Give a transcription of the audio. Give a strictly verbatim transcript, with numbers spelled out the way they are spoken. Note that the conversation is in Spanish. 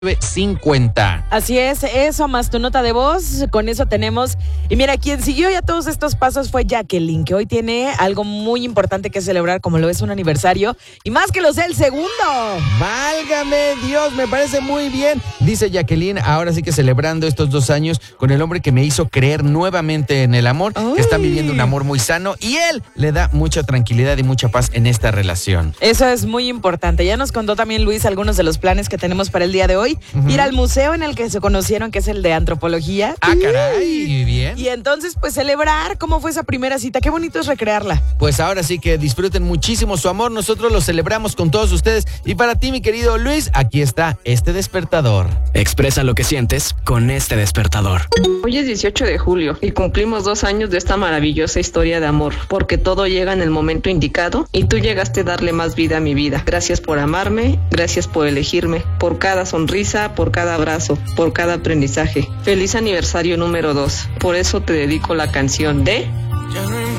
cincuenta. Así es, eso más tu nota de voz, con eso tenemos. Y mira, quien siguió ya todos estos pasos fue Jacqueline, que hoy tiene algo muy importante que celebrar, como lo es un aniversario, y más que lo sea el segundo. Válgame Dios, me parece muy bien. Dice Jacqueline, ahora sí que celebrando estos dos años con el hombre que me hizo creer nuevamente en el amor, Uy. que están viviendo un amor muy sano y él le da mucha tranquilidad y mucha paz en esta relación. Eso es muy importante. Ya nos contó también Luis algunos de los planes que tenemos para el día de hoy. Uh-huh. Ir al museo en el que se conocieron, que es el de antropología. Ah, caray, bien. Y entonces, pues, celebrar cómo fue esa primera cita. Qué bonito es recrearla. Pues ahora sí que disfruten muchísimo su amor. Nosotros lo celebramos con todos ustedes. Y para ti, mi querido Luis, aquí está este despertador. Expresa lo que sientes con este despertador. Hoy es dieciocho de julio y cumplimos dos años de esta maravillosa historia de amor, porque todo llega en el momento indicado y tú llegaste a darle más vida a mi vida. Gracias por amarme, gracias por elegirme, por cada sonrisa, por cada abrazo, por cada aprendizaje. Feliz aniversario número dos. Por eso te dedico la canción de... Ya no